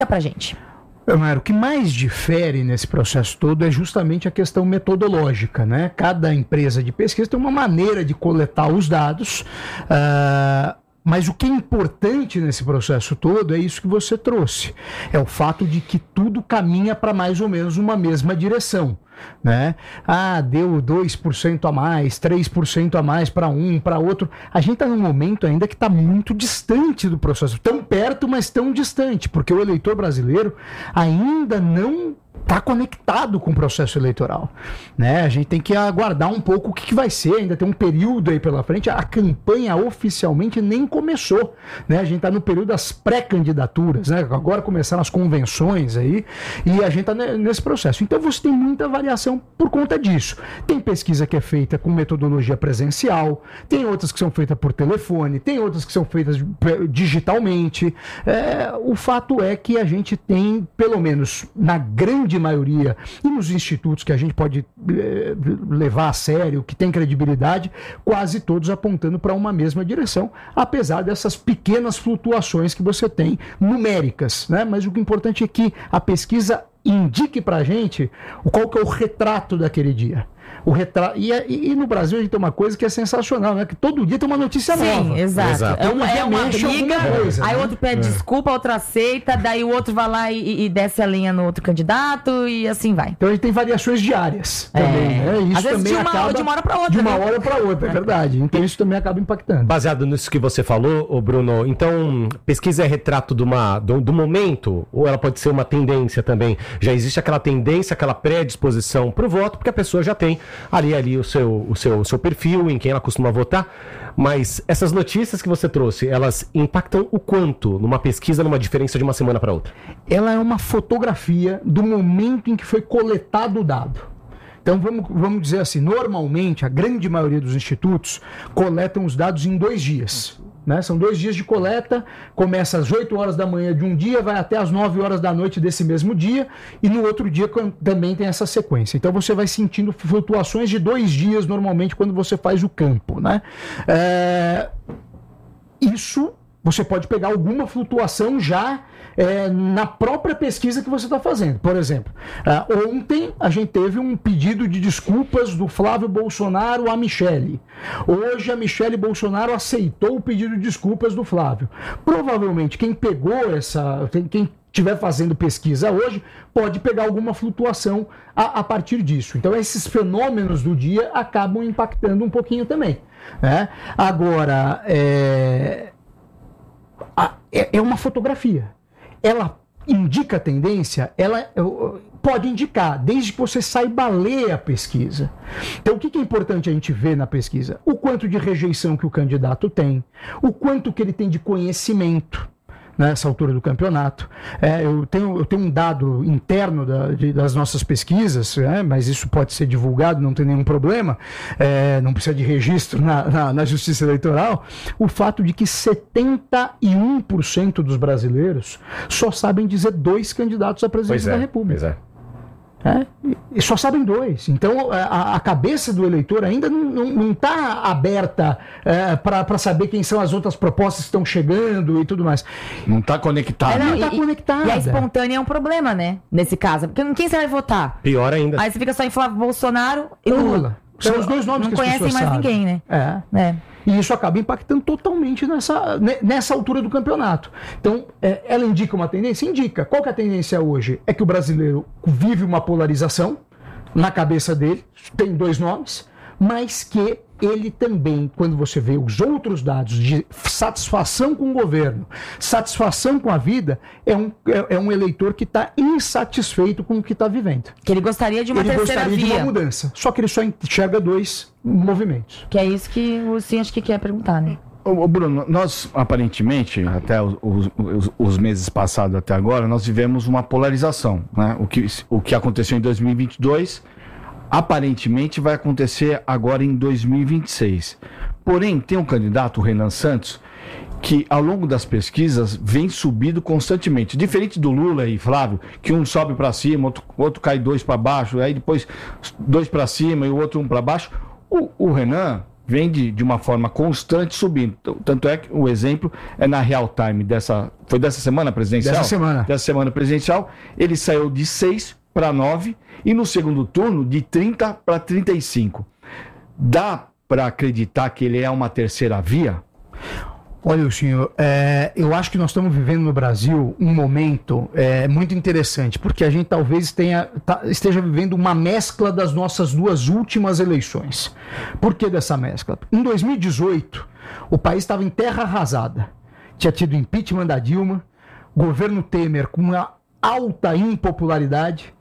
pra gente. O que mais difere nesse processo todo é justamente a questão metodológica, né? Cada empresa de pesquisa tem uma maneira de coletar os dados, mas o que é importante nesse processo todo é isso que você trouxe. É o fato de que tudo caminha para mais ou menos uma mesma direção, né? Deu 2% a mais, 3% a mais para um, para outro. A gente está num momento ainda que está muito distante do processo. Tão perto, mas tão distante, porque o eleitor brasileiro ainda não está conectado com o processo eleitoral, né? A gente tem que aguardar um pouco o que vai ser, ainda tem um período aí pela frente, a campanha oficialmente nem começou, né? A gente está no período das pré-candidaturas, né? Agora começaram as convenções aí, e a gente está nesse processo. Então você tem muita variação por conta disso. Tem pesquisa que é feita com metodologia presencial, tem outras que são feitas por telefone, tem outras que são feitas digitalmente. O fato é que a gente tem, pelo menos na grande maioria, e nos institutos que a gente pode levar a sério, que tem credibilidade, quase todos apontando para uma mesma direção, apesar dessas pequenas flutuações que você tem numéricas, né? Mas o que é importante é que a pesquisa indique para a gente qual que é o retrato daquele dia. E no Brasil a gente tem uma coisa que é sensacional, né? Que todo dia tem uma notícia nova. Sim, exato. É uma briga, coisa, aí né? Outro pede desculpa, outro aceita, daí o outro vai lá e desce a linha no outro candidato e assim vai. Então a gente tem variações diárias também, né? Isso às vezes também de uma hora para outra. De uma hora para outra, é verdade. Então isso também acaba impactando. Baseado nisso que você falou, Bruno, então pesquisa é retrato do momento, ou ela pode ser uma tendência também? Já existe aquela tendência, aquela predisposição para o voto, porque a pessoa já tem ali o seu perfil, em quem ela costuma votar, mas essas notícias que você trouxe, elas impactam o quanto numa pesquisa, numa diferença de uma semana para outra? Ela é uma fotografia do momento em que foi coletado o dado. Então vamos dizer assim, normalmente a grande maioria dos institutos coletam os dados em 2 dias. Né? São 2 dias de coleta, começa às 8 horas da manhã de um dia, vai até às 9 horas da noite desse mesmo dia, e no outro dia também tem essa sequência. Então você vai sentindo flutuações de 2 dias normalmente quando você faz o campo, né? Isso você pode pegar alguma flutuação já na própria pesquisa que você está fazendo. Por exemplo, ontem a gente teve um pedido de desculpas do Flávio Bolsonaro à Michele. Hoje a Michele Bolsonaro aceitou o pedido de desculpas do Flávio. Provavelmente quem pegou quem estiver fazendo pesquisa hoje, pode pegar alguma flutuação a partir disso. Então esses fenômenos do dia acabam impactando um pouquinho também, né? Agora, é uma fotografia. Ela indica a tendência? Ela pode indicar, desde que você saiba ler a pesquisa. Então, o que é importante a gente ver na pesquisa? O quanto de rejeição que o candidato tem, o quanto que ele tem de conhecimento nessa altura do campeonato. Eu tenho um dado interno das nossas pesquisas, mas isso pode ser divulgado, não tem nenhum problema, não precisa de registro na Justiça Eleitoral, o fato de que 71% dos brasileiros só sabem dizer 2 candidatos à presidência da República. Pois é. E só sabem 2. Então a cabeça do eleitor ainda não está aberta para saber quem são as outras propostas que estão chegando e tudo mais. Não está conectada. Não está conectada. E a espontânea é um problema, né? Nesse caso. Porque quem você vai votar? Pior ainda. Aí você fica só em Flávio Bolsonaro e Lula. São os 2 nomes não que as pessoas conhecem mais sabem. ninguém, né? E isso acaba impactando totalmente nessa altura do campeonato. Então, ela indica uma tendência? Indica. Qual que é a tendência hoje? É que o brasileiro vive uma polarização na cabeça dele, tem 2 nomes, mas que ele também, quando você vê os outros dados de satisfação com o governo, satisfação com a vida, é um eleitor que está insatisfeito com o que está vivendo. Que ele gostaria de uma terceira via. De uma mudança. Só que ele só enxerga 2 movimentos. Que é isso que o Sim acho que quer perguntar, né? Bruno, nós aparentemente, até os meses passados até agora, nós vivemos uma polarização, né? O que aconteceu em 2022... aparentemente vai acontecer agora em 2026. Porém, tem um candidato, o Renan Santos, que ao longo das pesquisas vem subindo constantemente. Diferente do Lula e Flávio, que um sobe para cima, outro cai 2 para baixo, aí depois 2 para cima e o outro 1 para baixo. O Renan, vem de uma forma constante subindo. Tanto é que o exemplo é na real time foi dessa semana presidencial? Dessa semana presidencial, ele saiu de 6 para 9 e no segundo turno de 30 para 35. Dá para acreditar que ele é uma terceira via? Olha, senhor, eu acho que nós estamos vivendo no Brasil um momento muito interessante, porque a gente talvez esteja vivendo uma mescla das nossas duas últimas eleições. Por que dessa mescla? Em 2018, o país estava em terra arrasada. Tinha tido impeachment da Dilma, governo Temer com uma alta impopularidade,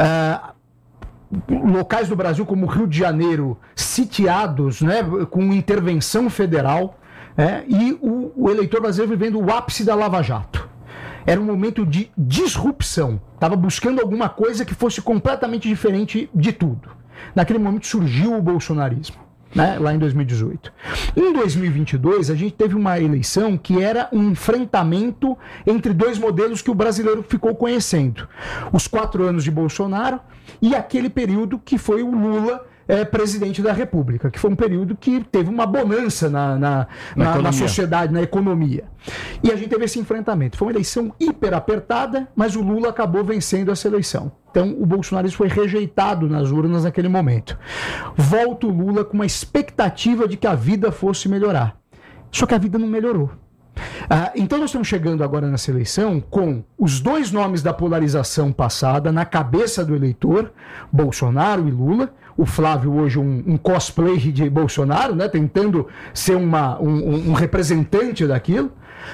locais do Brasil como o Rio de Janeiro sitiados, né, com intervenção federal. E o eleitor brasileiro vivendo o ápice da Lava Jato. Era um momento de disrupção. Estava buscando alguma coisa que fosse completamente diferente de tudo. Naquele momento surgiu o bolsonarismo, né, lá em 2018. Em 2022, a gente teve uma eleição que era um enfrentamento entre dois modelos que o brasileiro ficou conhecendo. Os 4 anos de Bolsonaro e aquele período que foi o Lula presidente da República, que foi um período que teve uma bonança na sociedade, na economia. E a gente teve esse enfrentamento. Foi uma eleição hiper apertada, mas o Lula acabou vencendo essa eleição. Então, o bolsonarismo foi rejeitado nas urnas naquele momento. Volta o Lula com uma expectativa de que a vida fosse melhorar. Só que a vida não melhorou. Então nós estamos chegando agora nessa eleição com os dois nomes da polarização passada na cabeça do eleitor, Bolsonaro e Lula. O Flávio hoje um cosplay de Bolsonaro, né, tentando ser um representante daquilo,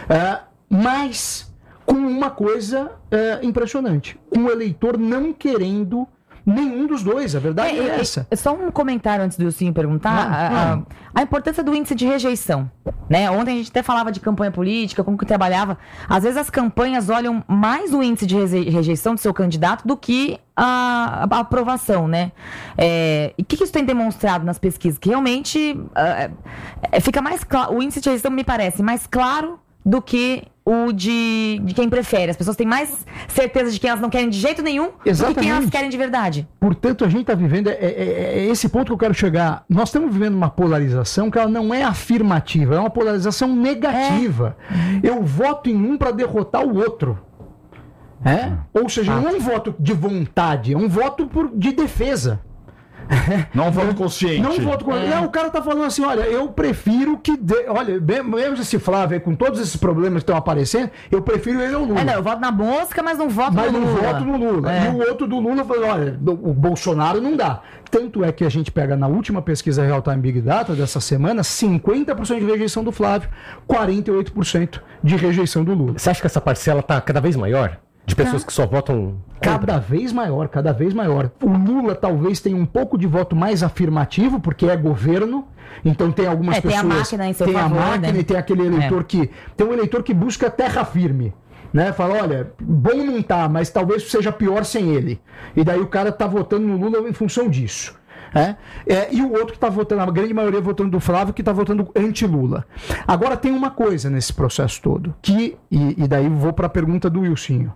mas com uma coisa impressionante, um eleitor não querendo nenhum dos dois, a verdade é essa. Só um comentário antes do Wilson perguntar. A importância do índice de rejeição, né? Ontem a gente até falava de campanha política, como que trabalhava. Às vezes as campanhas olham mais o índice de rejeição do seu candidato do que a aprovação, né? E o que isso tem demonstrado nas pesquisas? Que realmente fica mais claro, o índice de rejeição me parece mais claro do que o de quem prefere. As pessoas têm mais certeza de que elas não querem de jeito nenhum do que quem elas querem de verdade. Portanto, a gente está vivendo, esse ponto que eu quero chegar. Nós estamos vivendo uma polarização que ela não é afirmativa, é uma polarização negativa. Eu voto em um para derrotar o outro. Ou seja, não é um voto de vontade, é um voto de defesa. Não voto consciente. Não voto consciente. Não, o cara tá falando assim, olha, eu prefiro que... Olha, mesmo esse Flávio aí, com todos esses problemas que estão aparecendo, eu prefiro ele ao Lula. Não, eu voto na mosca, mas não voto no Lula. Mas não voto no Lula. E o outro do Lula falou, olha, o Bolsonaro não dá. Tanto é que a gente pega na última pesquisa Real Time Big Data dessa semana, 50% de rejeição do Flávio, 48% de rejeição do Lula. Você acha que essa parcela tá cada vez maior? De pessoas que só votam... Cada vez maior, cada vez maior. O Lula talvez tenha um pouco de voto mais afirmativo, porque é governo, então tem algumas pessoas... Tem a máquina em seu favor, tem a máquina, né? E tem aquele eleitor que... Tem um eleitor que busca terra firme, né? Fala, olha, bom não tá, mas talvez seja pior sem ele. E daí o cara tá votando no Lula em função disso. E o outro que está votando, a grande maioria votando do Flávio, que está votando anti-Lula. Agora tem uma coisa nesse processo todo, e daí vou para a pergunta do Wilsinho.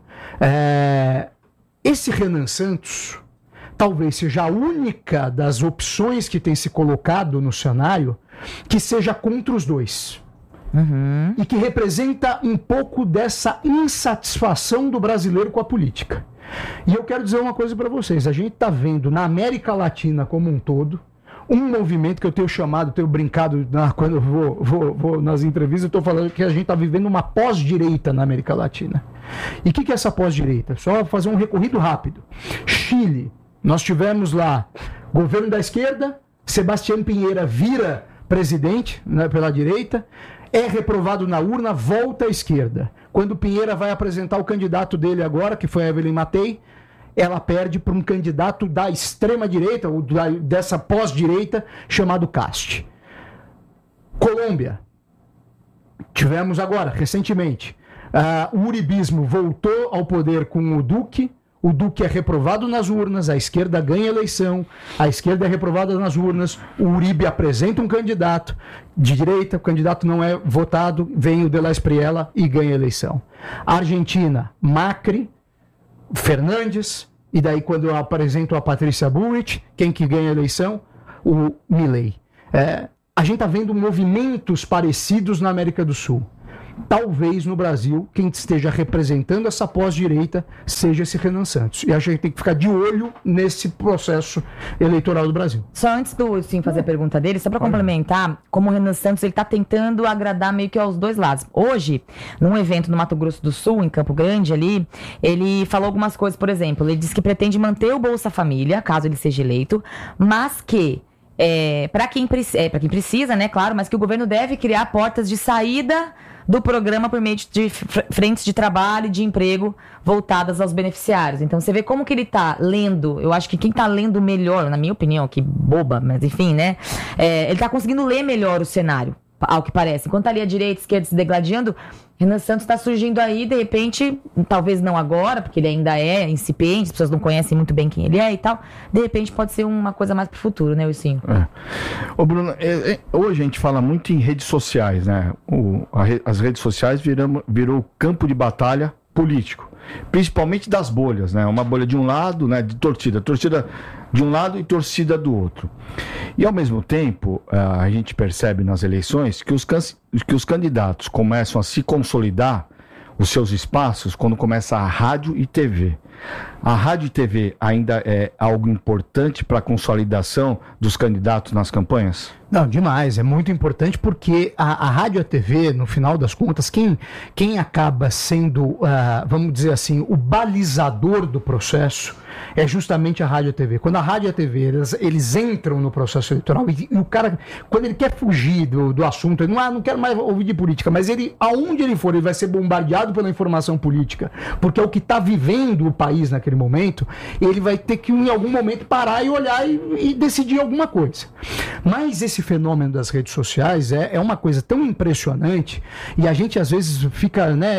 Esse Renan Santos talvez seja a única das opções que tem se colocado no cenário que seja contra os dois. E que representa um pouco dessa insatisfação do brasileiro com a política. E eu quero dizer uma coisa para vocês, a gente está vendo na América Latina como um todo um movimento que eu tenho brincado quando eu vou nas entrevistas, eu estou falando que a gente está vivendo uma pós-direita na América Latina. E o que é essa pós-direita? Só fazer um recorrido rápido. Chile, nós tivemos lá governo da esquerda, Sebastián Piñera vira presidente, né, pela direita, é reprovado na urna, volta à esquerda. Quando Piñera vai apresentar o candidato dele agora, que foi a Evelyn Matei, ela perde para um candidato da extrema-direita, ou dessa pós-direita, chamado Cast. Colômbia. Tivemos agora, recentemente, o uribismo voltou ao poder com o Duque é reprovado nas urnas, a esquerda ganha a eleição, a esquerda é reprovada nas urnas, o Uribe apresenta um candidato de direita, o candidato não é votado, vem o de la Espriella e ganha a eleição. Argentina, Macri, Fernandes, e daí quando eu apresento a Patrícia Bullrich, quem que ganha a eleição? O Milei. a gente está vendo movimentos parecidos na América do Sul. Talvez no Brasil, quem esteja representando essa pós-direita seja esse Renan Santos. E a gente tem que ficar de olho nesse processo eleitoral do Brasil. Só antes do Sim fazer a pergunta dele, só para complementar, como o Renan Santos ele está tentando agradar meio que aos dois lados. Hoje, num evento no Mato Grosso do Sul, em Campo Grande ali, ele falou algumas coisas, por exemplo, ele disse que pretende manter o Bolsa Família, caso ele seja eleito, mas que para quem precisa, né, claro, mas que o governo deve criar portas de saída do programa por meio de frentes de trabalho e de emprego voltadas aos beneficiários. Então você vê como que ele está lendo. Eu acho que quem está lendo melhor, na minha opinião, que boba, mas enfim, né, ele está conseguindo ler melhor o cenário, ao que parece. Enquanto ali a direita e a esquerda se degladiando, Renan Santos está surgindo aí, de repente, talvez não agora, porque ele ainda é incipiente, as pessoas não conhecem muito bem quem ele é e tal. De repente pode ser uma coisa mais pro futuro, né, Wilson? Ô Bruno, hoje a gente fala muito em redes sociais, né? As redes sociais virou campo de batalha político, principalmente das bolhas, né? Uma bolha de um lado, né, de torcida de um lado e torcida do outro. E ao mesmo tempo, a gente percebe nas eleições que os candidatos começam a se consolidar os seus espaços quando começa a rádio e TV. A rádio e TV ainda é algo importante para a consolidação dos candidatos nas campanhas? Não, demais. É muito importante porque a rádio e a TV, no final das contas, quem acaba sendo, vamos dizer assim, o balizador do processo é justamente a rádio e a TV. Quando a rádio e a TV, eles entram no processo eleitoral e o cara, quando ele quer fugir do assunto, ele não quero mais ouvir de política, mas aonde ele for, ele vai ser bombardeado pela informação política, porque é o que está vivendo o país naquele momento, ele vai ter que em algum momento parar e olhar e decidir alguma coisa. Mas esse fenômeno das redes sociais é uma coisa tão impressionante e a gente às vezes fica, né,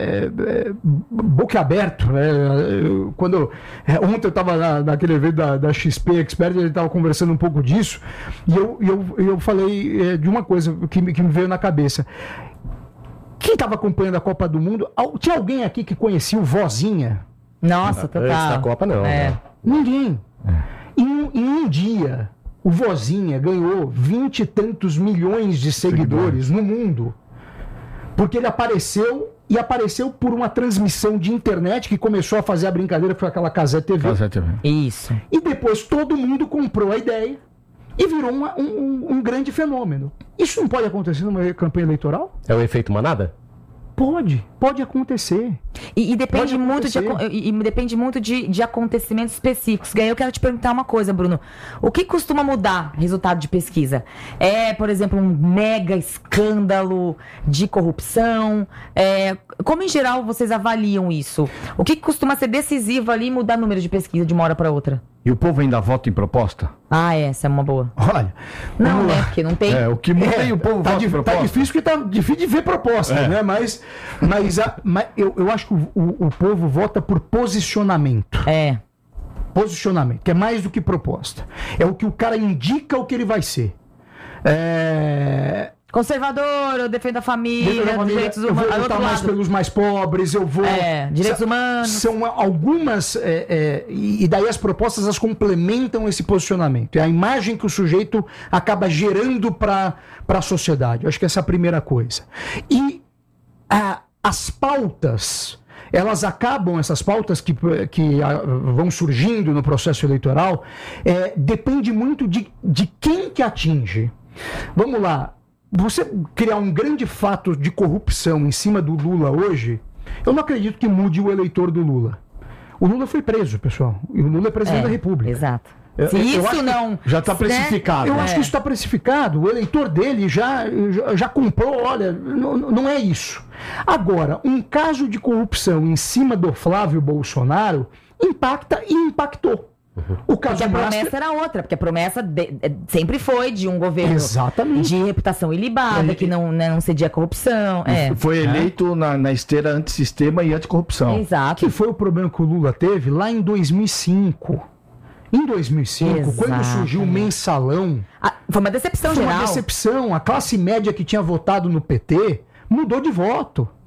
boca aberto, né? Ontem eu estava naquele evento da XP Expert, a gente estava conversando um pouco disso e eu falei de uma coisa que me veio na cabeça. Quem estava acompanhando a Copa do Mundo, tinha alguém aqui que conhecia o Vozinha? Nossa, total. Esse da Copa não. Né? Ninguém. Em um dia, o Vozinha ganhou 20 e tantos milhões de seguidores no mundo. Porque ele apareceu por uma transmissão de internet que começou a fazer a brincadeira com aquela Cazé TV. Isso. E depois todo mundo comprou a ideia e virou um grande fenômeno. Isso não pode acontecer numa campanha eleitoral? É o efeito manada? Pode acontecer. E depende muito, depende muito de acontecimentos específicos. E aí eu quero te perguntar uma coisa, Bruno. O que costuma mudar resultado de pesquisa? Por exemplo, um mega escândalo de corrupção? Como, em geral, vocês avaliam isso? O que costuma ser decisivo ali e mudar o número de pesquisa de uma hora para outra? E o povo ainda vota em proposta? Essa é uma boa. Olha, não, né? Porque não tem. O que muda e o povo vota em proposta. Tá difícil porque tá difícil de ver proposta, né? Mas eu acho que o povo vota por posicionamento. Posicionamento, que é mais do que proposta. É o que o cara indica o que ele vai ser. Conservador, eu defendo a família, direitos humanos. Eu vou lutar mais pelos mais pobres, eu vou... direitos humanos. São algumas... e daí as propostas, elas complementam esse posicionamento. É a imagem que o sujeito acaba gerando para a sociedade. Eu acho que essa é a primeira coisa. E as pautas... essas pautas que vão surgindo no processo eleitoral, depende muito de quem que atinge. Vamos lá. Você criar um grande fato de corrupção em cima do Lula hoje, eu não acredito que mude o eleitor do Lula. O Lula foi preso, pessoal. E o Lula é presidente da República. Exato. Já está precificado. Eu acho que isso está precificado. O eleitor dele já comprou. Olha, não é isso. Agora, um caso de corrupção em cima do Flávio Bolsonaro impacta e impactou. O caso porque a promessa era outra, porque a promessa sempre foi de um governo de reputação ilibada, que não cedia a corrupção. Foi eleito na esteira antissistema e anticorrupção. Exato. Que foi o problema que o Lula teve lá em 2005. Em 2005, quando surgiu o mensalão... Foi uma decepção geral. Foi uma decepção. A classe média que tinha votado no PT mudou de voto.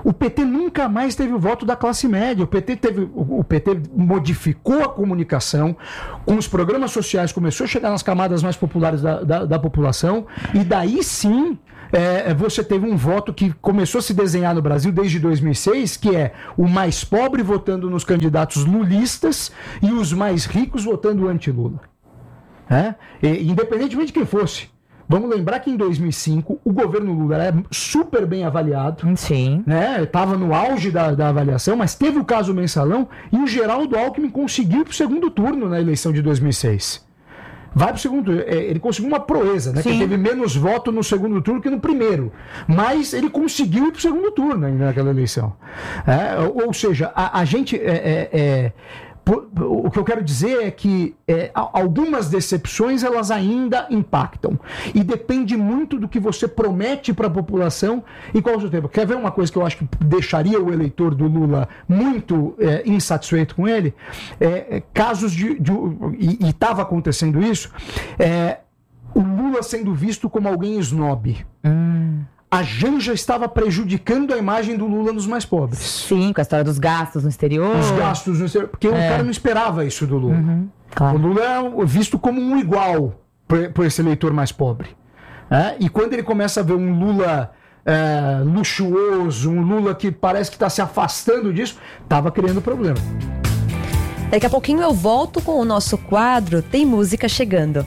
O PT nunca mais teve o voto da classe média. O PT modificou a comunicação, com os programas sociais, começou a chegar nas camadas mais populares da população, e daí sim você teve um voto que começou a se desenhar no Brasil desde 2006, que é o mais pobre votando nos candidatos lulistas e os mais ricos votando anti-Lula. Independentemente de quem fosse. Vamos lembrar que em 2005 o governo Lula era super bem avaliado. Sim. Estava no auge da avaliação, mas teve o caso Mensalão e o Geraldo Alckmin conseguiu para o segundo turno na eleição de 2006. Vai para o segundo turno. Ele conseguiu uma proeza, né? Que teve menos voto no segundo turno que no primeiro. Mas ele conseguiu ir para o segundo turno ainda naquela eleição. Ou seja, a gente... O que eu quero dizer é que algumas decepções elas ainda impactam e depende muito do que você promete para a população e qual é o seu tempo. Quer ver uma coisa que eu acho que deixaria o eleitor do Lula muito insatisfeito com ele? Casos e estava acontecendo isso, o Lula sendo visto como alguém snob. A Janja estava prejudicando a imagem do Lula nos mais pobres. Sim, com a história dos gastos no exterior. Os gastos no exterior. Porque o cara não esperava isso do Lula. Claro. O Lula é visto como um igual por esse eleitor mais pobre. E quando ele começa a ver um Lula luxuoso, um Lula que parece que está se afastando disso, estava criando problema. Daqui a pouquinho eu volto com o nosso quadro Tem Música Chegando.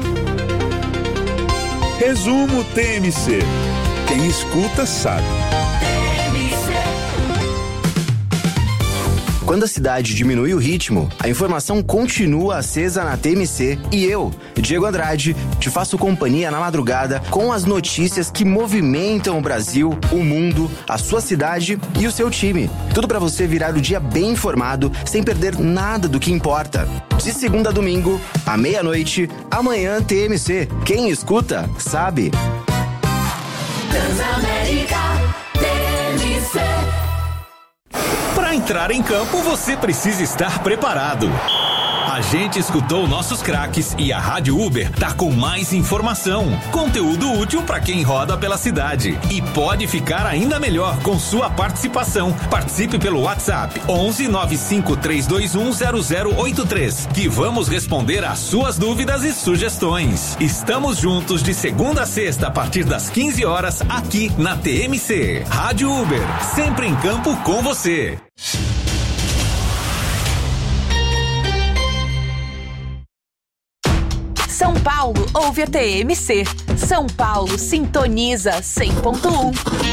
Resumo TMC. Quem escuta sabe. Quando a cidade diminui o ritmo, a informação continua acesa na TMC e eu, Diego Andrade, te faço companhia na madrugada com as notícias que movimentam o Brasil, o mundo, a sua cidade e o seu time. Tudo para você virar o dia bem informado, sem perder nada do que importa. De segunda a domingo, à meia-noite, amanhã TMC. Quem escuta, sabe. Transamérica TMC. Para entrar em campo, você precisa estar preparado. A gente escutou nossos craques e a Rádio Uber tá com mais informação, conteúdo útil para quem roda pela cidade. E pode ficar ainda melhor com sua participação. Participe pelo WhatsApp 11 95 321 0083, que vamos responder às suas dúvidas e sugestões. Estamos juntos de segunda a sexta a partir das 15 horas aqui na TMC. Rádio Uber, sempre em campo com você. São Paulo ouve a TMC. São Paulo sintoniza 100.1.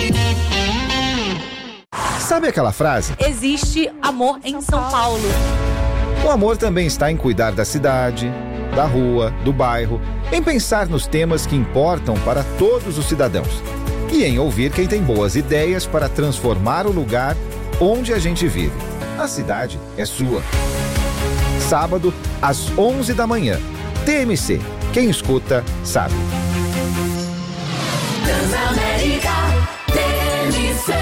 Sabe aquela frase? Existe amor em São Paulo. O amor também está em cuidar da cidade, da rua, do bairro, em pensar nos temas que importam para todos os cidadãos e em ouvir quem tem boas ideias para transformar o lugar onde a gente vive. A cidade é sua. Sábado, às 11 da manhã. TMC. Quem escuta, sabe. Transamérica TMC.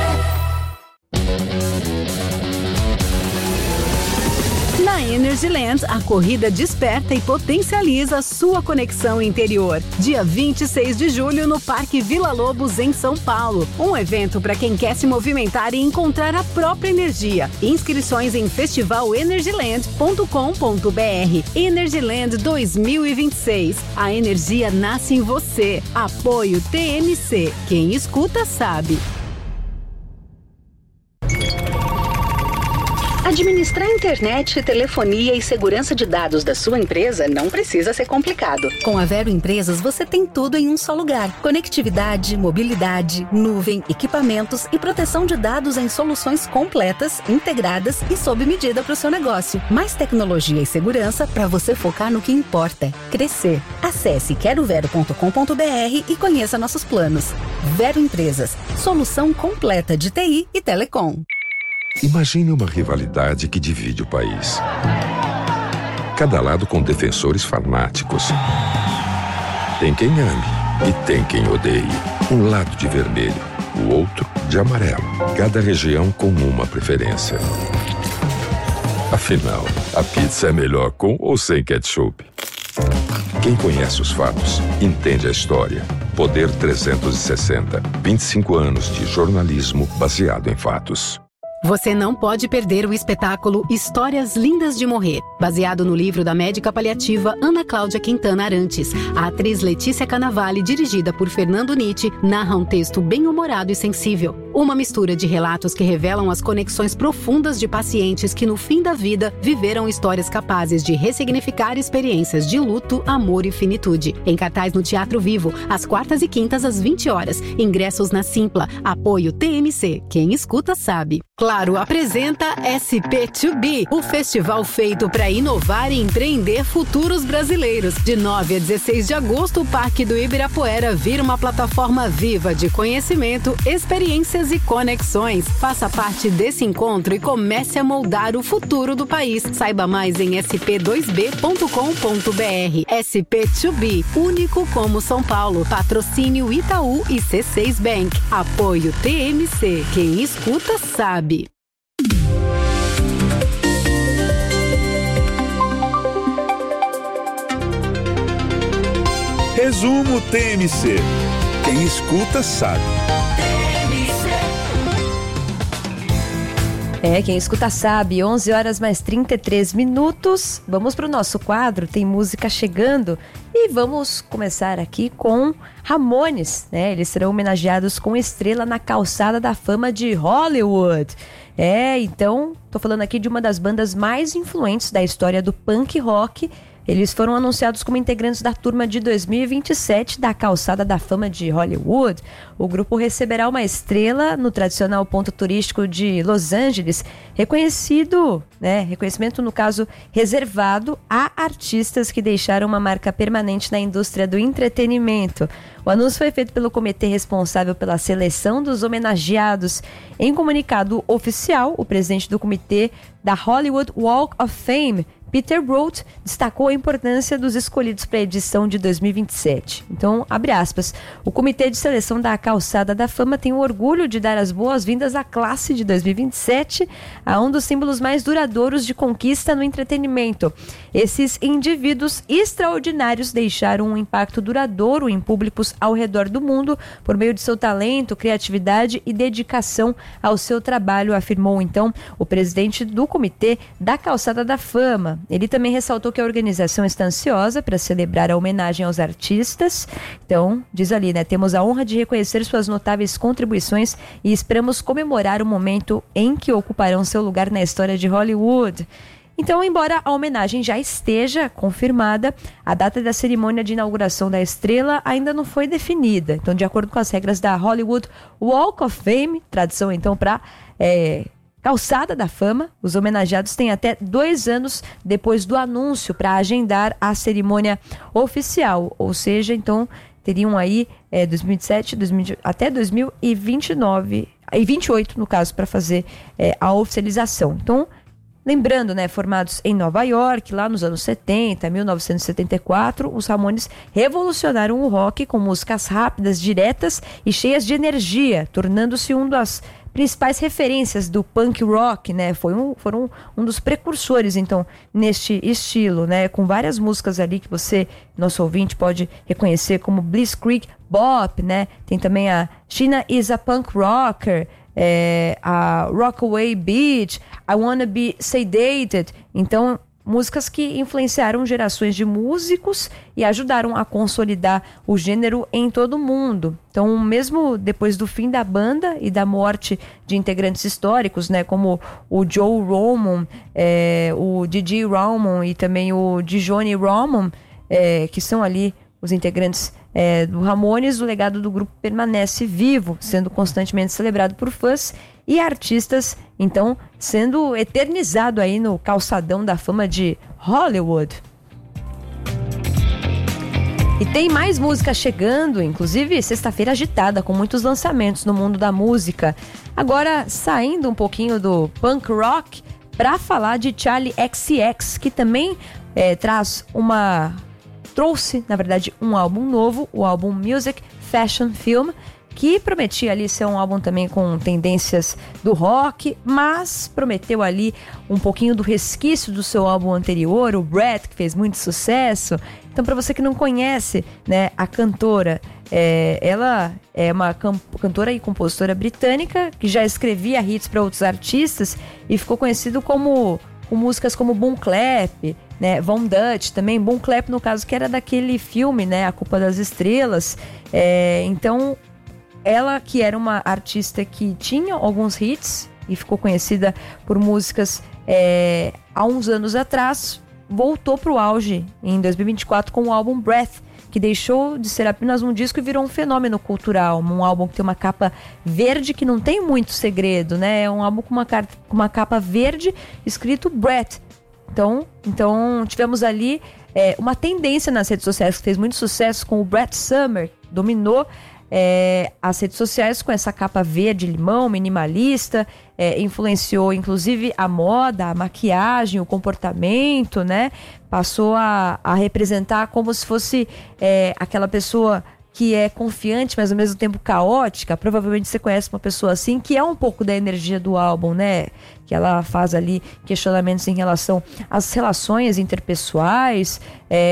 Na Energyland, a corrida desperta e potencializa sua conexão interior. Dia 26 de julho no Parque Vila Lobos, em São Paulo. Um evento para quem quer se movimentar e encontrar a própria energia. Inscrições em festivalenergyland.com.br. Energyland 2026. A energia nasce em você. Apoio TMC. Quem escuta sabe. Administrar internet, telefonia e segurança de dados da sua empresa não precisa ser complicado. Com a Vero Empresas, você tem tudo em um só lugar. Conectividade, mobilidade, nuvem, equipamentos e proteção de dados em soluções completas, integradas e sob medida para o seu negócio. Mais tecnologia e segurança para você focar no que importa: crescer. Acesse querovero.com.br e conheça nossos planos. Vero Empresas, solução completa de TI e telecom. Imagine uma rivalidade que divide o país. Cada lado com defensores fanáticos. Tem quem ame e tem quem odeie. Um lado de vermelho, o outro de amarelo. Cada região com uma preferência. Afinal, a pizza é melhor com ou sem ketchup? Quem conhece os fatos, entende a história. Poder 360. 25 anos de jornalismo baseado em fatos. Você não pode perder o espetáculo Histórias Lindas de Morrer, baseado no livro da médica paliativa Ana Cláudia Quintana Arantes. A atriz Letícia Cannavale, dirigida por Fernando Nitti, narra um texto bem-humorado e sensível. Uma mistura de relatos que revelam as conexões profundas de pacientes que, no fim da vida, viveram histórias capazes de ressignificar experiências de luto, amor e finitude. Em cartaz no Teatro Vivo, às quartas e quintas, às 20 horas. Ingressos na Simpla. Apoio TMC. Quem escuta sabe. Claro apresenta SP2B, o festival feito para inovar e empreender futuros brasileiros. De 9 a 16 de agosto, o Parque do Ibirapuera vira uma plataforma viva de conhecimento, experiências e conexões. Faça parte desse encontro e comece a moldar o futuro do país. Saiba mais em sp2b.com.br. SP2B, único como São Paulo. Patrocínio Itaú e C6 Bank. Apoio TMC. Quem escuta sabe. Resumo TMC. Quem escuta sabe. Quem escuta sabe, 11 horas mais 33 minutos. Vamos para o nosso quadro, tem música chegando. E vamos começar aqui com Ramones, né? Eles serão homenageados com estrela na Calçada da Fama de Hollywood. Então, tô falando aqui de uma das bandas mais influentes da história do punk rock. Eles foram anunciados como integrantes da turma de 2027 da Calçada da Fama de Hollywood. O grupo receberá uma estrela no tradicional ponto turístico de Los Angeles, reconhecimento, no caso, reservado a artistas que deixaram uma marca permanente na indústria do entretenimento. O anúncio foi feito pelo comitê responsável pela seleção dos homenageados. Em comunicado oficial, o presidente do comitê da Hollywood Walk of Fame, Peter Roth, destacou a importância dos escolhidos para a edição de 2027. Então, abre aspas, o Comitê de Seleção da Calçada da Fama tem o orgulho de dar as boas-vindas à classe de 2027, a um dos símbolos mais duradouros de conquista no entretenimento. Esses indivíduos extraordinários deixaram um impacto duradouro em públicos ao redor do mundo por meio de seu talento, criatividade e dedicação ao seu trabalho, afirmou então o presidente do Comitê da Calçada da Fama. Ele também ressaltou que a organização está ansiosa para celebrar a homenagem aos artistas. Então, diz ali, temos a honra de reconhecer suas notáveis contribuições e esperamos comemorar o momento em que ocuparão seu lugar na história de Hollywood. Então, embora a homenagem já esteja confirmada, a data da cerimônia de inauguração da estrela ainda não foi definida. Então, de acordo com as regras da Hollywood Walk of Fame, tradição então para Calçada da Fama, os homenageados têm até 2 anos depois do anúncio para agendar a cerimônia oficial, ou seja, então teriam aí 2027, até 2029 e 28 no caso para fazer a oficialização. Então, lembrando, formados em Nova York, lá nos anos 70, 1974, os Ramones revolucionaram o rock com músicas rápidas, diretas e cheias de energia, tornando-se um das principais referências do punk rock, foram um dos precursores, então, neste estilo, com várias músicas ali que você, nosso ouvinte, pode reconhecer como Blitzkrieg Bop, tem também a Sheena is a Punk Rocker, a Rockaway Beach, I Wanna Be Sedated, então músicas que influenciaram gerações de músicos e ajudaram a consolidar o gênero em todo o mundo. Então, mesmo depois do fim da banda e da morte de integrantes históricos, como o Joe Ramone, o Didi Ramone e também o Dijonny Ramone, que são ali os integrantes do Ramones, o legado do grupo permanece vivo, sendo constantemente celebrado por fãs e artistas, então, sendo eternizado aí no calçadão da fama de Hollywood. E tem mais música chegando, inclusive sexta-feira agitada, com muitos lançamentos no mundo da música. Agora, saindo um pouquinho do punk rock, para falar de Charli XCX, que também trouxe, na verdade, um álbum novo, o álbum Music Fashion Film, que prometia ali ser um álbum também com tendências do rock, mas prometeu ali um pouquinho do resquício do seu álbum anterior, o Breath, que fez muito sucesso. Então, para você que não conhece, né, a cantora, ela é uma cantora e compositora britânica que já escrevia hits para outros artistas e ficou conhecido com músicas como Boom Clap, né, Von Dutch também, Boom Clap no caso que era daquele filme, né, A Culpa das Estrelas. Então, ela que era uma artista que tinha alguns hits e ficou conhecida por músicas há uns anos atrás, voltou para o auge em 2024 com o álbum Breath, que deixou de ser apenas um disco e virou um fenômeno cultural. Um álbum que tem uma capa verde que não tem muito segredo, né? É um álbum com uma capa verde escrito Breath. Então tivemos ali uma tendência nas redes sociais que fez muito sucesso com o Brett Summer, dominou as redes sociais com essa capa verde limão, minimalista, influenciou inclusive a moda, a maquiagem, o comportamento, né? Passou a representar como se fosse aquela pessoa que é confiante, mas ao mesmo tempo caótica. Provavelmente você conhece uma pessoa assim, que é um pouco da energia do álbum, né? Que ela faz ali questionamentos em relação às relações interpessoais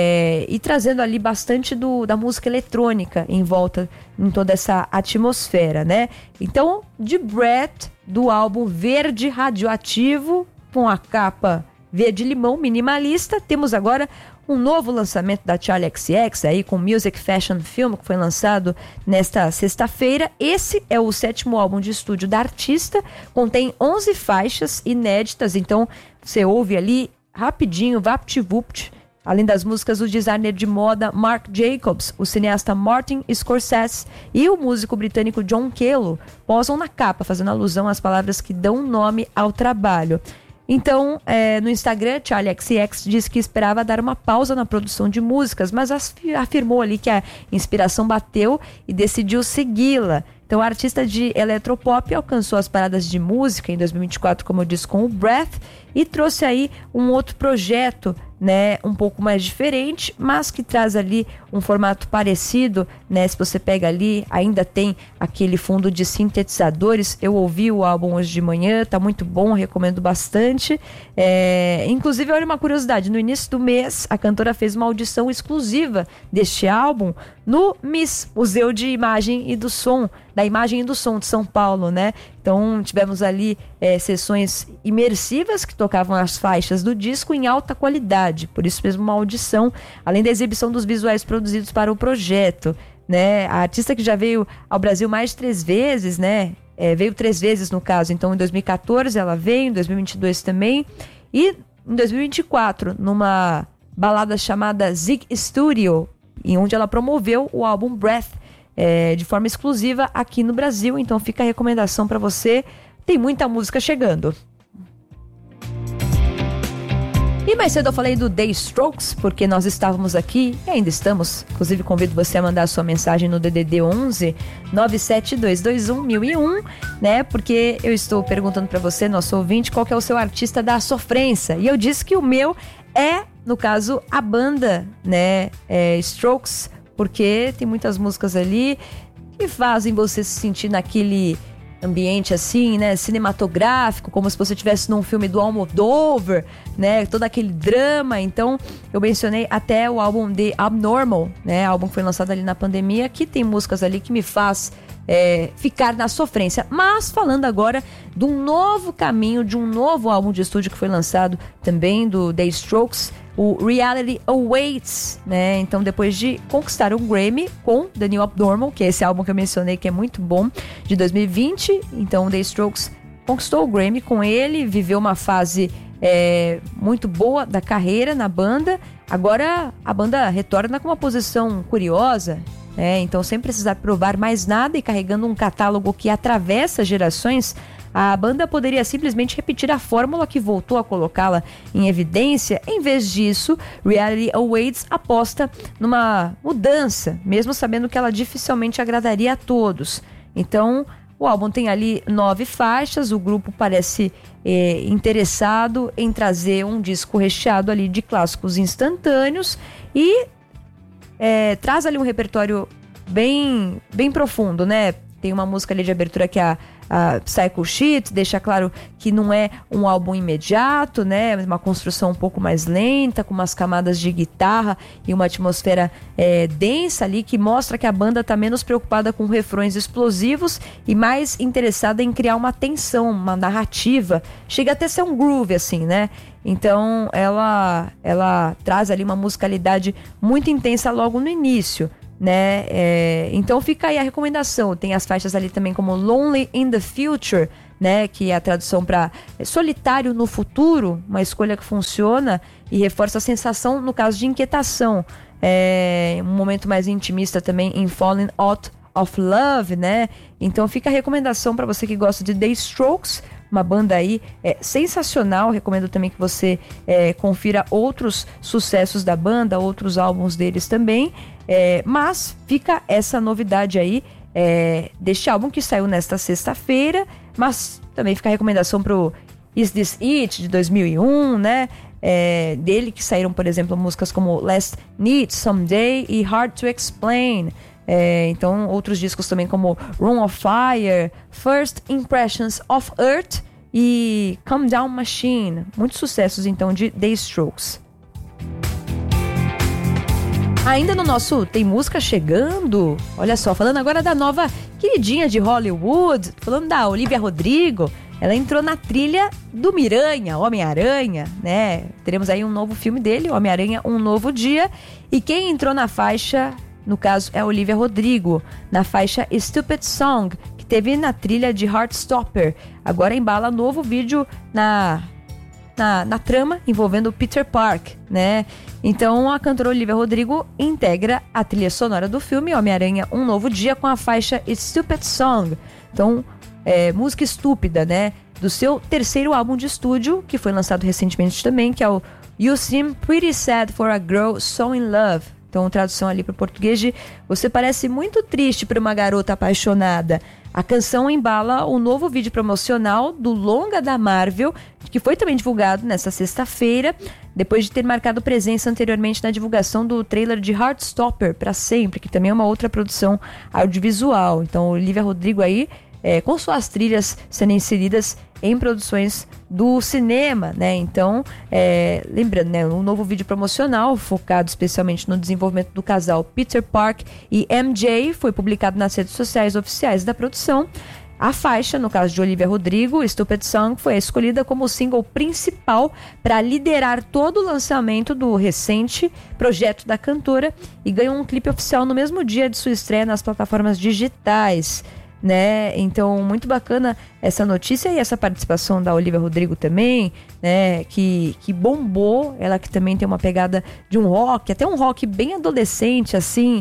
e trazendo ali bastante da música eletrônica em volta, em toda essa atmosfera, né? Então, de Breath, do álbum Verde Radioativo, com a capa verde-limão minimalista, temos agora um novo lançamento da Charli XCX aí com Music Fashion Film, que foi lançado nesta sexta-feira. Esse é o 7º álbum de estúdio da artista, contém 11 faixas inéditas, então você ouve ali rapidinho, vapt-vupt, além das músicas do designer de moda Marc Jacobs, o cineasta Martin Scorsese e o músico britânico John Cale posam na capa, fazendo alusão às palavras que dão nome ao trabalho. Então, no Instagram, Charli XCX disse que esperava dar uma pausa na produção de músicas, mas afirmou ali que a inspiração bateu e decidiu segui-la. Então, a artista de eletropop alcançou as paradas de música em 2024, como eu disse, com o Breath, e trouxe aí um outro projeto, né, um pouco mais diferente, mas que traz ali um formato parecido, né? Se você pega ali, ainda tem aquele fundo de sintetizadores. Eu ouvi o álbum hoje de manhã, tá muito bom, recomendo bastante. Inclusive, olha uma curiosidade, no início do mês, a cantora fez uma audição exclusiva deste álbum no MIS, Museu de Imagem e do Som, da Imagem e do Som de São Paulo, né? Então, tivemos ali sessões imersivas que tocavam as faixas do disco em alta qualidade, por isso mesmo uma audição, além da exibição dos visuais produzidos para o projeto, né? A artista que já veio ao Brasil mais de 3 vezes, né? Veio 3 vezes no caso, então em 2014 ela veio, em 2022 também, e em 2024 numa balada chamada Zig Studio, em onde ela promoveu o álbum Breath, de forma exclusiva aqui no Brasil. Então fica a recomendação para você, tem muita música chegando. E mais cedo eu falei do The Strokes, porque nós estávamos aqui e ainda estamos. Inclusive convido você a mandar a sua mensagem no DDD 11 97221 1001, né? Porque eu estou perguntando para você, nosso ouvinte, qual que é o seu artista da sofrência. E eu disse que o meu é, no caso, a banda, né? Strokes, porque tem muitas músicas ali que fazem você se sentir naquele ambiente assim, né, cinematográfico, como se você estivesse num filme do Almodóvar, né, todo aquele drama. Então eu mencionei até o álbum The Abnormal, né, álbum que foi lançado ali na pandemia, que tem músicas ali que me faz ficar na sofrência. Mas falando agora de um novo caminho, de um novo álbum de estúdio que foi lançado também do The Strokes, o Reality Awaits, né? Então, depois de conquistar um Grammy com The New Abnormal, que é esse álbum que eu mencionei que é muito bom, de 2020, então The Strokes conquistou o Grammy com ele, viveu uma fase muito boa da carreira na banda. Agora a banda retorna com uma posição curiosa, então sem precisar provar mais nada e carregando um catálogo que atravessa gerações. A banda poderia simplesmente repetir a fórmula que voltou a colocá-la em evidência. Em vez disso, Reality Awaits aposta numa mudança, mesmo sabendo que ela dificilmente agradaria a todos. Então, o álbum tem ali 9 faixas, o grupo parece interessado em trazer um disco recheado ali de clássicos instantâneos e traz ali um repertório bem profundo, né? Tem uma música ali de abertura que é a Psycho Shit, deixa claro que não é um álbum imediato, né? Uma construção um pouco mais lenta, com umas camadas de guitarra e uma atmosfera densa ali, que mostra que a banda tá menos preocupada com refrões explosivos e mais interessada em criar uma tensão, uma narrativa. Chega até a ser um groove, assim, né? Então ela traz ali uma musicalidade muito intensa logo no início, né? Então fica aí a recomendação. Tem as faixas ali também como Lonely in the Future, né? Que é a tradução para solitário no futuro, uma escolha que funciona e reforça a sensação no caso de inquietação. Um momento mais intimista também em Falling Out of Love, né? Então fica a recomendação para você que gosta de The Strokes, uma banda aí sensacional. Recomendo também que você confira outros sucessos da banda, outros álbuns deles também. Mas fica essa novidade aí deste álbum que saiu nesta sexta-feira, mas também fica a recomendação pro Is This It, de 2001, né? Dele que saíram, por exemplo, músicas como Last Need, Someday e Hard to Explain. Então outros discos também como Room of Fire, First Impressions of Earth e Calm Down Machine. Muitos sucessos então de The Strokes. Ainda no nosso Tem Música Chegando, olha só, falando agora da nova queridinha de Hollywood, falando da Olivia Rodrigo. Ela entrou na trilha do Miranha, Homem-Aranha, né? Teremos aí um novo filme dele, Homem-Aranha, Um Novo Dia. E quem entrou na faixa, no caso, é a Olivia Rodrigo, na faixa Stupid Song, que teve na trilha de Heartstopper. Agora embala novo vídeo na trama envolvendo Peter Park, né? Então a cantora Olivia Rodrigo integra a trilha sonora do filme Homem-Aranha Um Novo Dia com a faixa Stupid Song. Então, música estúpida, né? Do seu terceiro álbum de estúdio, que foi lançado recentemente também, que é o You Seem Pretty Sad for a Girl So In Love. Então, tradução ali para o português de Você parece muito triste para uma garota apaixonada. A canção embala o novo vídeo promocional do longa da Marvel, que foi também divulgado nessa sexta-feira, depois de ter marcado presença anteriormente na divulgação do trailer de Heartstopper, Pra Sempre, que também é uma outra produção audiovisual. Então, Olivia Rodrigo aí, com suas trilhas sendo inseridas em produções do cinema, né? Então, lembrando, né, um novo vídeo promocional focado especialmente no desenvolvimento do casal Peter Park e MJ foi publicado nas redes sociais oficiais da produção. A faixa, no caso de Olivia Rodrigo, Stupid Song, foi escolhida como o single principal para liderar todo o lançamento do recente projeto da cantora e ganhou um clipe oficial no mesmo dia de sua estreia nas plataformas digitais, né? Então, muito bacana essa notícia e essa participação da Olivia Rodrigo também, né? Que bombou. Ela que também tem uma pegada de um rock, até um rock bem adolescente, assim,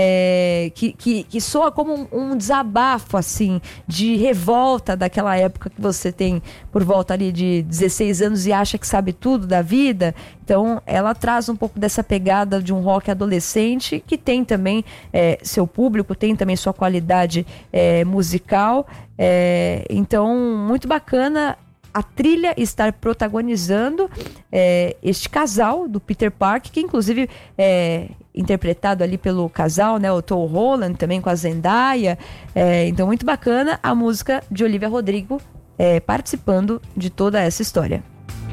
que soa como um desabafo, assim, de revolta daquela época que você tem por volta ali de 16 anos e acha que sabe tudo da vida. Então, ela traz um pouco dessa pegada de um rock adolescente que tem também seu público, tem também sua qualidade musical. Então, muito bacana a trilha estar protagonizando este casal do Peter Park, que inclusive interpretado ali pelo casal, né, o Tom Holland, também com a Zendaya. Então, muito bacana a música de Olivia Rodrigo participando de toda essa história.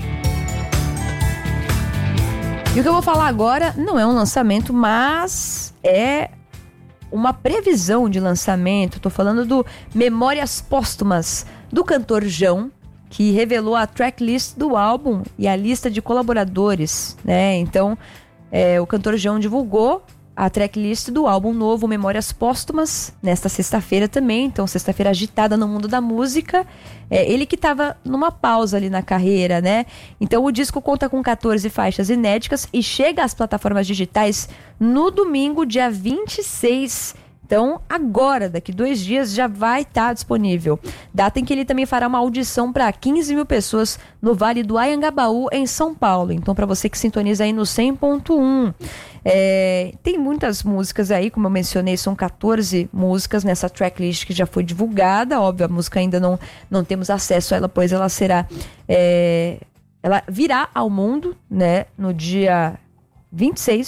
E o que eu vou falar agora não é um lançamento, mas é uma previsão de lançamento. Estou falando do Memórias Póstumas, do cantor João, que revelou a tracklist do álbum e a lista de colaboradores, né? Então, o cantor João divulgou a tracklist do álbum novo Memórias Póstumas nesta sexta-feira também. Então, sexta-feira agitada no mundo da música. Ele que estava numa pausa ali na carreira, né? Então, o disco conta com 14 faixas inéditas e chega às plataformas digitais no domingo, dia 26. Então, agora, daqui 2 dias, já vai estar disponível. Data em que ele também fará uma audição para 15 mil pessoas no Vale do Anhangabaú, em São Paulo. Então, para você que sintoniza aí no 100.1. Tem muitas músicas aí, como eu mencionei, são 14 músicas nessa tracklist que já foi divulgada. Óbvio, a música ainda não temos acesso a ela, pois ela será... ela virá ao mundo, né, no dia 26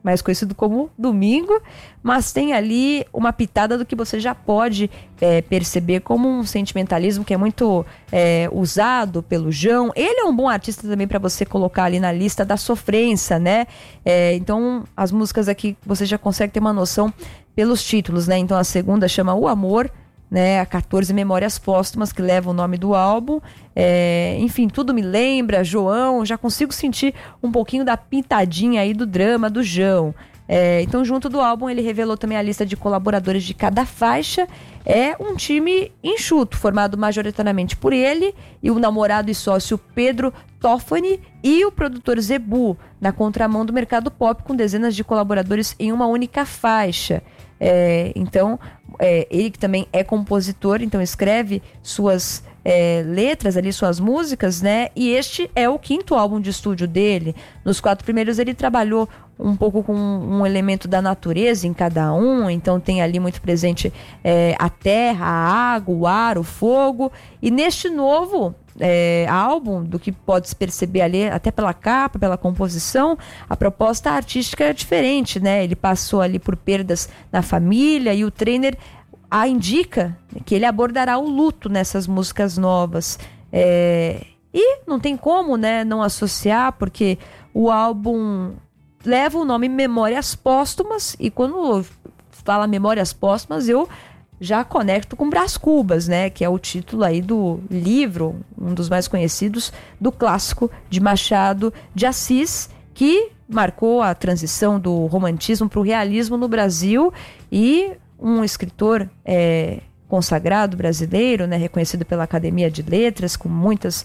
mais conhecido como Domingo, mas tem ali uma pitada do que você já pode perceber como um sentimentalismo que é muito usado pelo João. Ele é um bom artista também para você colocar ali na lista da sofrência, né? Então, as músicas aqui você já consegue ter uma noção pelos títulos, né? Então, a segunda chama O Amor, né, a 14 Memórias Póstumas, que leva o nome do álbum. Enfim, Tudo Me Lembra, João, já consigo sentir um pouquinho da pintadinha aí do drama do João. Então, junto do álbum, ele revelou também a lista de colaboradores de cada faixa. É um time enxuto, formado majoritariamente por ele e o namorado e sócio Pedro Toffani e o produtor Zebu, na contramão do mercado pop, com dezenas de colaboradores em uma única faixa. Então, ele que também é compositor, então escreve suas letras ali, suas músicas, né? E este é o 5º álbum de estúdio dele. Nos 4 primeiros ele trabalhou um pouco com um elemento da natureza em cada um, então tem ali muito presente a terra, a água, o ar, o fogo. E neste novo álbum, do que pode se perceber ali, até pela capa, pela composição, a proposta artística é diferente, né? Ele passou ali por perdas na família e o trainer indica que ele abordará o luto nessas músicas novas. E não tem como, né, não associar, porque o álbum leva o nome Memórias Póstumas, e quando fala Memórias Póstumas, eu já conecto com Brás Cubas, né, que é o título aí do livro, um dos mais conhecidos, do clássico de Machado de Assis, que marcou a transição do romantismo para o realismo no Brasil, e um escritor consagrado brasileiro, né, reconhecido pela Academia de Letras, com muitas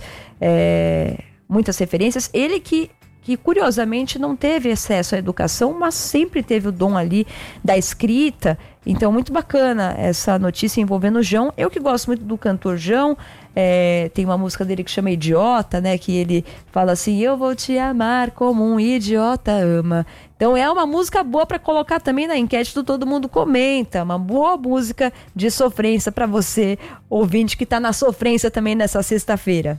referências. Ele que curiosamente não teve acesso à educação, mas sempre teve o dom ali da escrita. Então, muito bacana essa notícia envolvendo o João. Eu que gosto muito do cantor João, tem uma música dele que chama Idiota, né, que ele fala assim: eu vou te amar como um idiota ama. Então é uma música boa para colocar também na enquete do Todo Mundo Comenta, uma boa música de sofrência para você, ouvinte que tá na sofrência também nessa sexta-feira.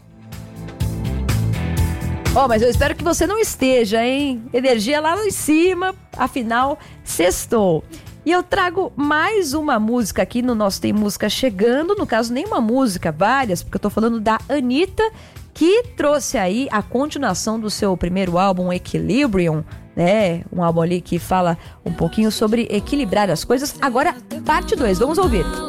Mas eu espero que você não esteja, hein? Energia lá em cima, afinal, sextou. E eu trago mais uma música aqui no nosso Tem Música Chegando. No caso, nem uma música, várias, porque eu tô falando da Anitta, que trouxe aí a continuação do seu primeiro álbum, Equilibrium, né? Um álbum ali que fala um pouquinho sobre equilibrar as coisas. Agora, parte 2, vamos ouvir.